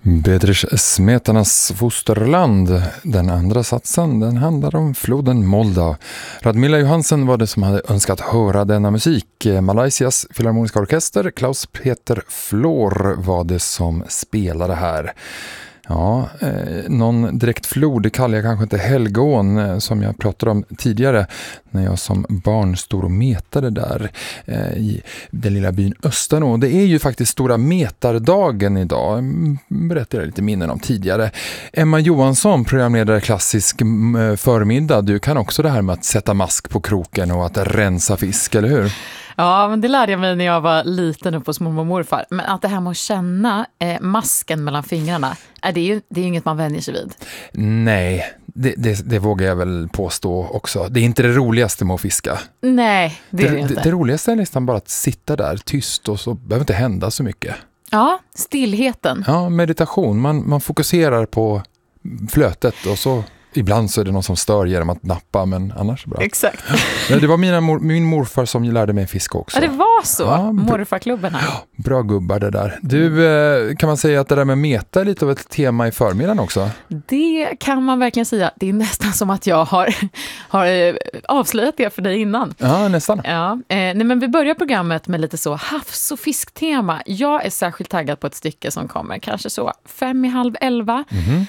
Bedřich Smetanas fosterland. Den andra satsen, den handlar om floden Moldau. Radmila Johansen var det som hade önskat höra denna musik. Malaysias filharmoniska orkester, Klaus Peter Flor, var det som spelade här. Ja, någon direkt flod, det kallar jag kanske inte Helgån som jag pratade om tidigare när jag som barn stod och metade där i den lilla byn Östanå. Det är ju faktiskt stora metardagen idag, berättade jag lite minnen om tidigare. Emma Johansson, programledare Klassisk förmiddag, du kan också det här med att sätta mask på kroken och att rensa fisk, eller hur? Ja, men det lärde jag mig när jag var liten uppe hos mormor och morfar. Men att det här med att känna masken mellan fingrarna, det är inget man vänjer sig vid. Nej, det vågar jag väl påstå också. Det är inte det roligaste med att fiska. Nej, det är det inte. Det roligaste är nästan bara att sitta där tyst och så behöver inte hända så mycket. Ja, stillheten. Ja, meditation. Man fokuserar på flötet och så... Ibland så är det någon som stör genom att nappa, men annars bra. Exakt. Men det var min morfar som lärde mig fiska också. Ja, det var så. Ja, morfarklubben här. Ja, bra gubbar det där. Du, kan man säga att det där med meta är lite av ett tema i förmiddagen också? Det kan man verkligen säga. Det är nästan som att jag har avslöjat det för dig innan. Ja, nästan. Ja, nej, men vi börjar programmet med lite så havs- och fisktema. Jag är särskilt taggad på ett stycke som kommer kanske så 5:30.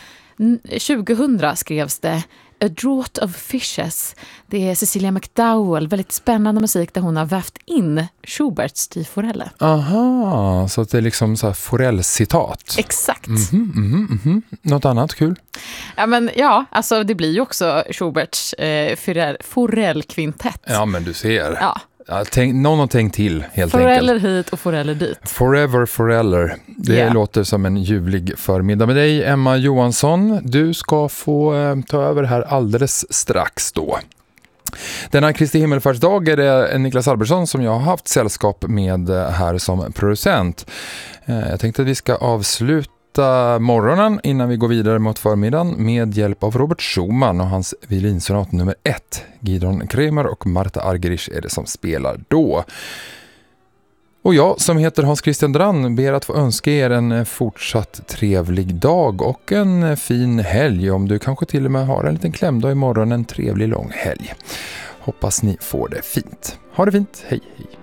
2000 skrevs det A Draught of Fishes. Det är Cecilia McDowell, väldigt spännande musik där hon har vävt in Schuberts Die Forelle. Aha, så att det är liksom så här forellcitat. Exakt. Något annat kul? Ja, alltså det blir ju också Schuberts forellkvintett. Ja, men du ser. Ja. Ja, någon har tänkt till helt foreller enkelt. Hit och foreller dit. Forever foreller. Det låter som en ljuvlig förmiddag med dig, Emma Johansson. Du ska få ta över här alldeles strax då. Denna Kristi himmelfärdsdag är det Niklas Albertsson som jag har haft sällskap med här som producent. Jag tänkte att vi ska avsluta morgonen innan vi går vidare mot förmiddagen med hjälp av Robert Schumann och hans violinsonat nummer 1. Gidon Kremer och Marta Argerich är det som spelar då. Och jag som heter Hans Christian Drann ber att få önska er en fortsatt trevlig dag och en fin helg. Om du kanske till och med har en liten klämdag imorgon, en trevlig lång helg. Hoppas ni får det fint. Ha det fint, hej hej.